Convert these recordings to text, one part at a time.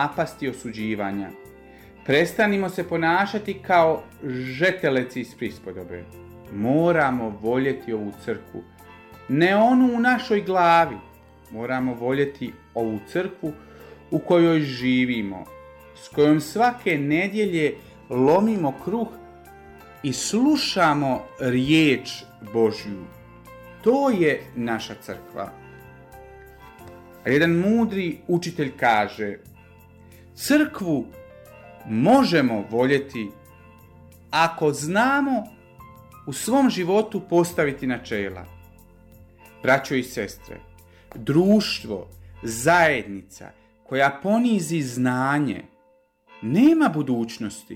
napasti osuđivanja. Prestanimo se ponašati kao žeteleci iz prispodobe. Moramo voljeti ovu crkvu, ne onu u našoj glavi. Moramo voljeti ovu crkvu u kojoj živimo, s kojom svake nedjelje lomimo kruh i slušamo riječ Božju. To je naša crkva. A jedan mudri učitelj kaže: crkvu možemo voljeti ako znamo u svom životu postaviti načela. Braćo i sestre, društvo, zajednica koja ponizi znanje nema budućnosti.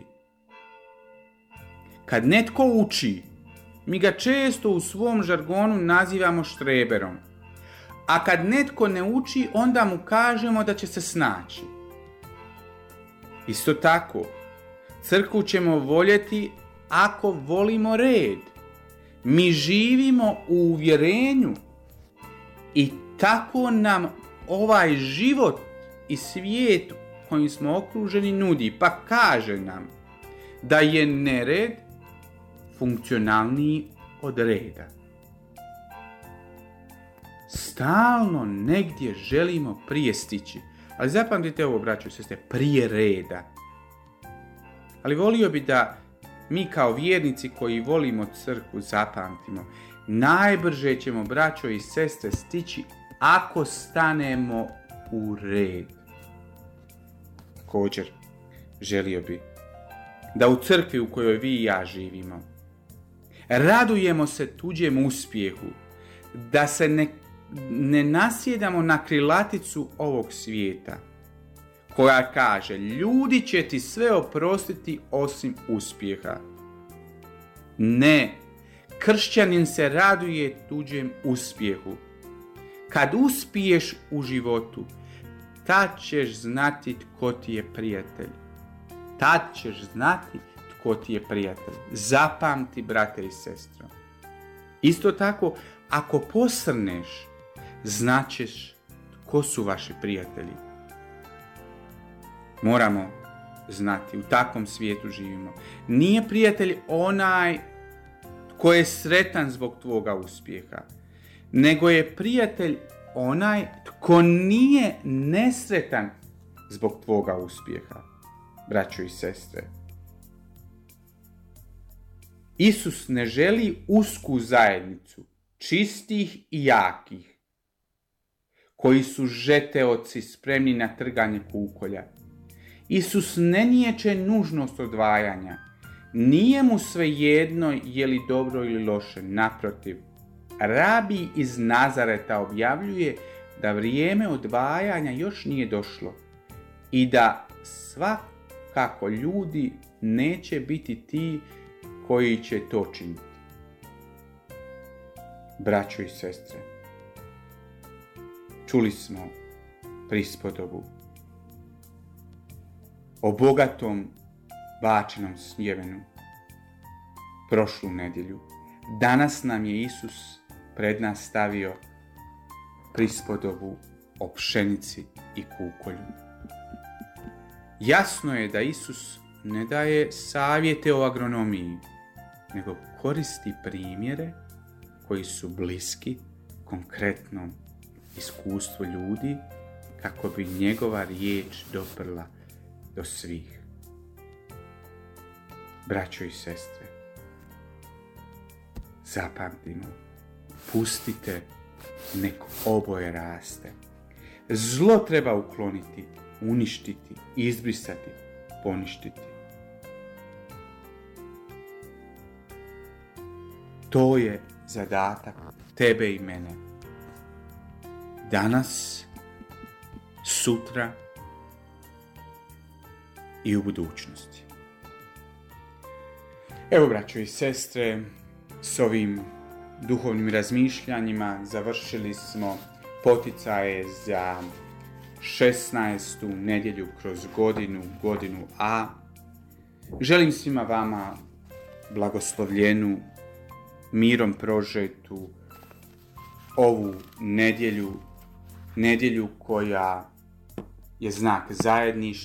Kad netko uči, mi ga često u svom žargonu nazivamo štreberom. A kad netko ne uči, onda mu kažemo da će se snaći. Isto tako, crkvu ćemo voljeti ako volimo red. Mi živimo u uvjerenju i tako nam ovaj život i svijet kojim smo okruženi nudi, pa kaže nam da je nered funkcionalniji od reda. Stalno negdje želimo prije stići, ali zapamtite ovo, braćo i sestre, prije reda. Ali volio bi da mi kao vjernici koji volimo crkvu zapamtimo, najbrže ćemo, braćo i sestre, stići ako stanemo u red. Također, želio bi da u crkvi u kojoj vi i ja živimo radujemo se tuđem uspjehu, da se ne nasjedamo na krilaticu ovog svijeta koja kaže: ljudi će ti sve oprostiti osim uspjeha. Ne, kršćanin se raduje tuđem uspjehu. Kad uspiješ u životu, tad ćeš znati tko ti je prijatelj. Tad ćeš znati tko ti je prijatelj. Zapamti, brate i sestro. Isto tako, ako posrneš, znaćeš tko su vaši prijatelji. Moramo znati, u takvom svijetu živimo. Nije prijatelj onaj tko je sretan zbog tvoga uspjeha, nego je prijatelj onaj tko nije nesretan zbog tvoga uspjeha. Braćo i sestre, Isus ne želi usku zajednicu čistih i jakih, koji su žeteoci spremni na trganje kukolja. Isus ne niječe nužnost odvajanja. Nije mu svejedno je li dobro ili loše. Naprotiv, rabi iz Nazareta objavljuje da vrijeme odvajanja još nije došlo i da svakako ljudi neće biti ti koji će to činiti. Braćo i sestre, čuli smo prispodobu o bogatom bačenom sjemenu prošlu nedjelju. Danas nam je Isus pred nas stavio prispodobu o pšenici i kukolju. Jasno je da Isus ne daje savjete o agronomiji, nego koristi primjere koji su bliski konkretnom iskustvu ljudi kako bi njegova riječ doprla do svih. Braćo i sestre, zapamtimo, pustite nek oboje raste. Zlo treba ukloniti, uništiti, izbrisati, poništiti. To je zadatak tebe i mene. Danas, sutra i u budućnosti. Evo, braćo i sestre, s ovim duhovnim razmišljanjima završili smo poticaje za 16. nedjelju kroz godinu A. Želim svima vama blagoslovljenu, mirom prožetu ovu nedjelju koja je znak zajedništva